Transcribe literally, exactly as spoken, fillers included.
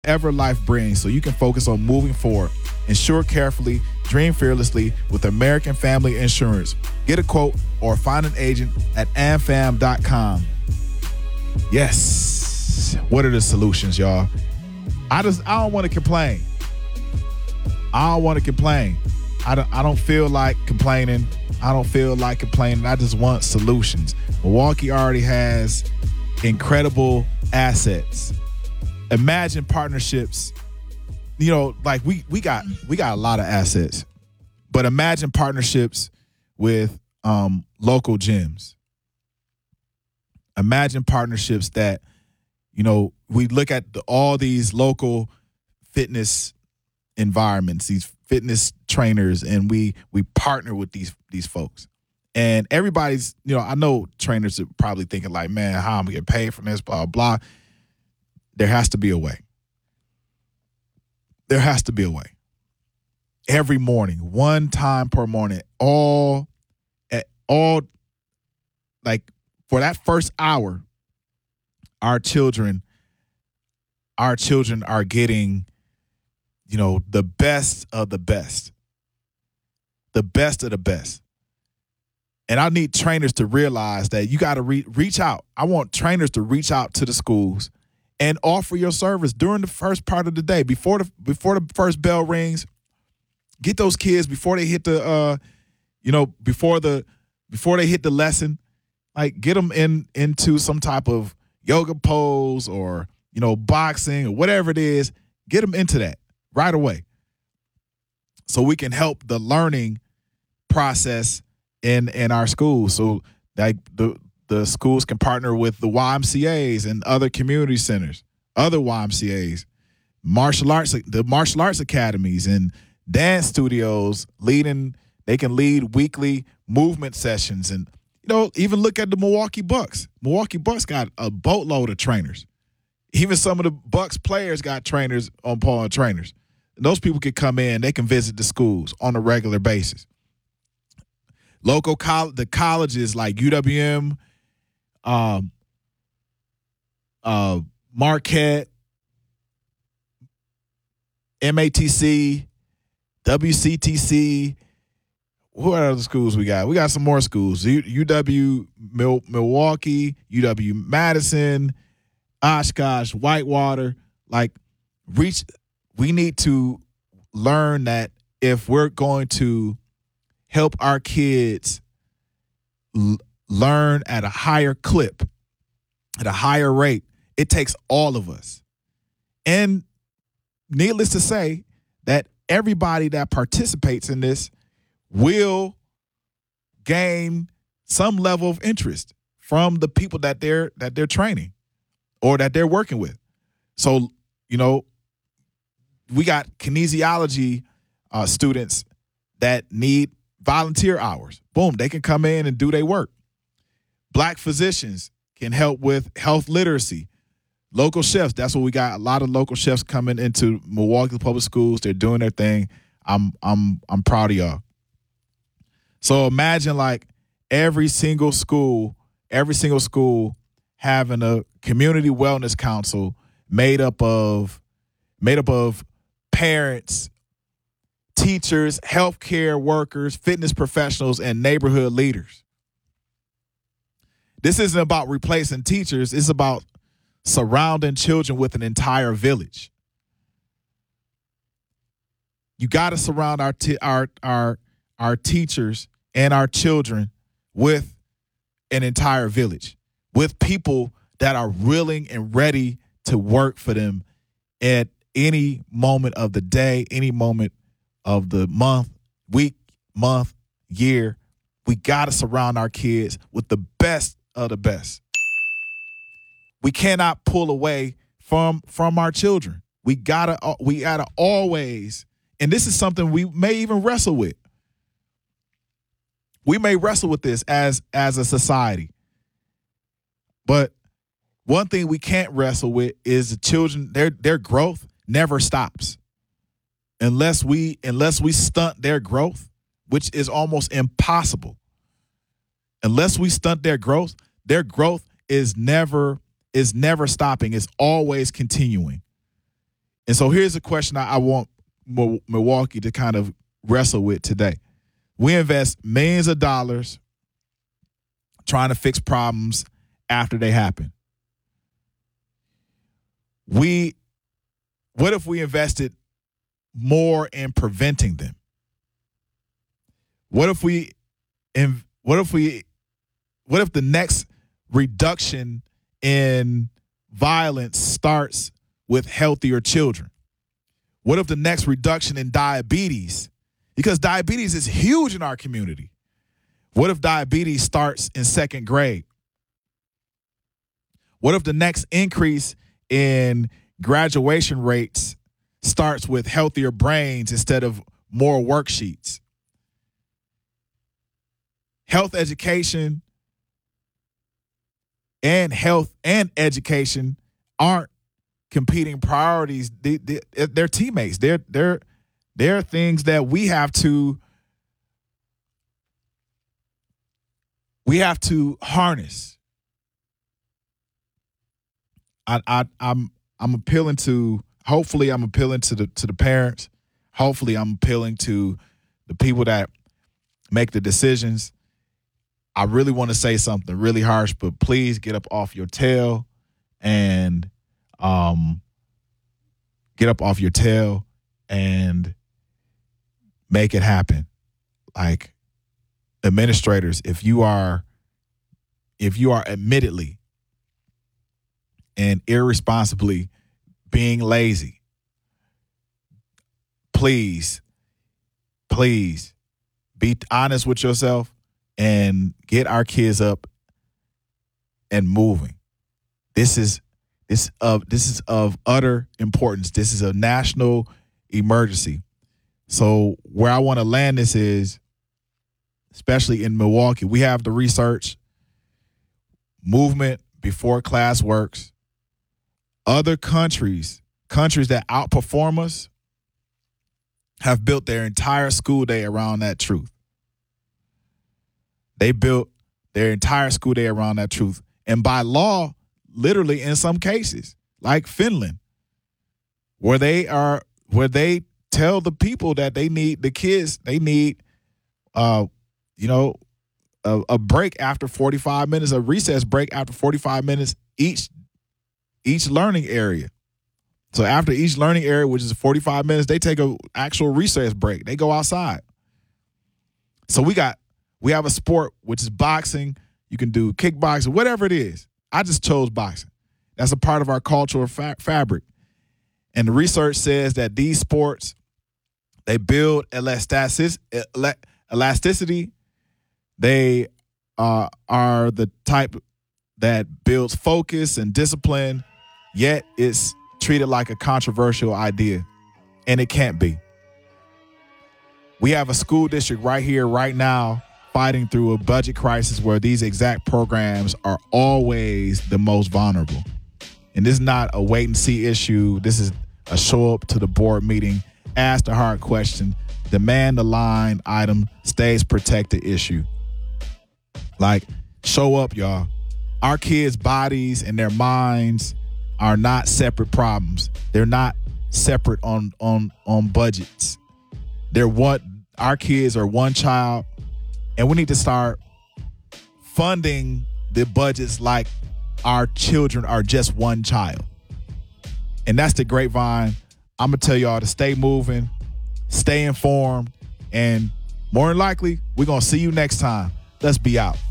whatever life brings so you can focus on moving forward. Insure carefully, dream fearlessly with American Family Insurance. Get a quote or find an agent at amfam dot com. Yes. What are the solutions, y'all? I just I don't want to complain. I don't want to complain. I don't I don't feel like complaining. I don't feel like complaining. I just want solutions. Milwaukee already has incredible assets. Imagine partnerships. You know, like we we got we got a lot of assets, but imagine partnerships with um, local gyms. Imagine partnerships that, you know, we look at the, all these local fitness environments, these fitness trainers, and we we partner with these these folks. And everybody's, you know, I know trainers are probably thinking like, man, how am I getting paid from this, blah, blah. There has to be a way. There has to be a way. Every morning, one time per morning, all, at all, like for that first hour, our children, our children are getting, you know, the best of the best. The best of the best. And I need trainers to realize that you got to re- reach out. I want trainers to reach out to the schools and offer your service during the first part of the day, before the before the first bell rings. Get those kids before they hit the, uh, you know, before the before they hit the lesson. Like get them in into some type of yoga pose or, you know, boxing or whatever it is. Get them into that right away, so we can help the learning process in in our schools. So like the the schools can partner with the Y M C As and other community centers, other Y M C As, martial arts, the martial arts academies and dance studios leading. They can lead weekly movement sessions, and you know, even look at the Milwaukee Bucks. Milwaukee Bucks got a boatload of trainers. Even some of the Bucks players got trainers on Paul and trainers. And those people can come in. They can visit the schools on a regular basis. Local col- the colleges like U W M, um, uh, Marquette, M A T C, W C T C. What other schools we got? We got some more schools. U- UW Mil- Milwaukee, U W Madison, Oshkosh, Whitewater. Like, reach. We need to learn that if we're going to help our kids l- learn at a higher clip, at a higher rate, it takes all of us. And needless to say, that everybody that participates in this will gain some level of interest from the people that they're that they're training or that they're working with. So, you know, we got kinesiology uh, students that need volunteer hours. Boom, they can come in and do their work. Black physicians can help with health literacy. Local chefs, that's what we got. A lot of local chefs coming into Milwaukee Public Schools. They're doing their thing. I'm I'm I'm proud of y'all. So imagine like every single school, every single school having a community wellness council made up of made up of parents, teachers, healthcare workers, fitness professionals, and neighborhood leaders. This isn't about replacing teachers. It's about surrounding children with an entire village. You got to surround our t- our our our teachers and our children with an entire village, with people that are willing and ready to work for them at any moment of the day, any moment of the month, week, month, year. We got to surround our kids with the best of the best. We cannot pull away from from our children. We gotta we gotta always, and this is something we may even wrestle with. We may wrestle with this as as a society. But one thing we can't wrestle with is the children, their their growth never stops. Unless we unless we stunt their growth, which is almost impossible. Unless we stunt their growth, their growth is never is never stopping. It's always continuing. And so here's a question I, I want Milwaukee to kind of wrestle with today. We invest millions of dollars trying to fix problems after they happen. We, what if we invested more in preventing them? What if we, in, what if we, what if the next reduction in violence starts with healthier children? What if the next reduction in diabetes, because diabetes is huge in our community, what if diabetes starts in second grade? What if the next increase in graduation rates starts with healthier brains instead of more worksheets? Health education and health and education aren't competing priorities. They, they, they're teammates. They're, they're, they're things that we have to we have to harness. I, I, I'm I'm appealing to. Hopefully, I'm appealing to the to the parents. Hopefully, I'm appealing to the people that make the decisions. I really want to say something really harsh, but please get up off your tail and um, get up off your tail and make it happen. Like, administrators, if you are if you are admittedly and irresponsibly being lazy, please, please be honest with yourself and get our kids up and moving. This is this of this is of utter importance. This is a national emergency. So where I want to land this is, especially in Milwaukee, we have the research, movement before class works. Other countries, countries that outperform us, have built their entire school day around that truth. They built their entire school day around that truth. And by law, literally in some cases, like Finland, where they are, where they tell the people that they need, the kids, they need, uh, you know, a, a break after forty-five minutes, a recess break after forty-five minutes each, each learning area. So after each learning area, which is forty-five minutes, they take a actual recess break. They go outside. So we got, we have a sport, which is boxing. You can do kickboxing, whatever it is. I just chose boxing. That's a part of our cultural fa- fabric. And the research says that these sports, they build elastic- elasticity. They uh, are the type that builds focus and discipline, yet it's treated like a controversial idea, and it can't be. We have a school district right here, right now, fighting through a budget crisis where these exact programs are always the most vulnerable. And this is not a wait and see issue. This is a show up to the board meeting, ask the hard question, demand the line item, stays protected issue. Like, show up, y'all. Our kids' bodies and their minds are not separate problems. They're not separate on on on budgets. They're what our kids are one child, and we need to start funding the budgets like our children are just one child. And that's the grapevine. I'm gonna tell y'all to stay moving, stay informed, and more than likely, we're gonna see you next time. Let's be out.